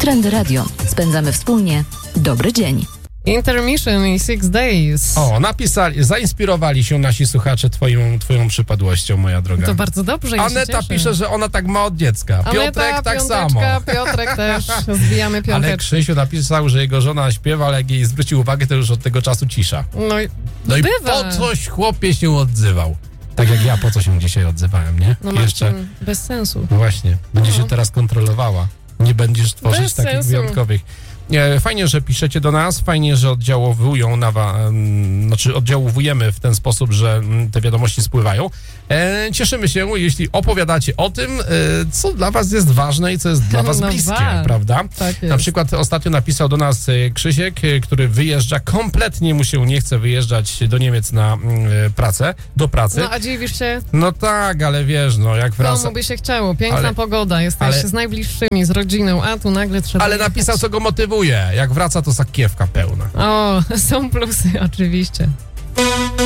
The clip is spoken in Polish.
Trendy Radio. Spędzamy wspólnie dobry dzień. Intermission i 6 Days. O, napisali, zainspirowali się nasi słuchacze twoją przypadłością, moja droga. To bardzo dobrze, ja Aneta się pisze, że ona tak ma od dziecka. Piotrek tak samo. Piotrek też, zbijamy piąteczkę. Ale Krzysiu napisał, że jego żona śpiewa, ale jak jej zwrócił uwagę, to już od tego czasu cisza. No i po coś chłopie się odzywał. Tak jak ja po co się dzisiaj odzywałem, nie? No jeszcze bez sensu. No właśnie, będzie się teraz kontrolowała. Nie będziesz tworzyć bez takich sensu. wyjątkowych. Fajnie, że piszecie do nas, fajnie, że oddziałujemy w ten sposób, że te wiadomości spływają. Cieszymy się, jeśli opowiadacie o tym, co dla was jest ważne i co jest dla was bliskie, prawda? Tak jest. Na przykład ostatnio napisał do nas Krzysiek, który wyjeżdża, kompletnie mu się nie chce wyjeżdżać do Niemiec na do pracy. No a dziwisz się? No tak, ale wiesz, no jak wraca... Komu by się chciało? Piękna pogoda, jesteś z najbliższymi, z rodziną, a tu nagle trzeba... Ale napisał, co go motywuje. Jak wraca, to sakiewka pełna. O, są plusy, oczywiście.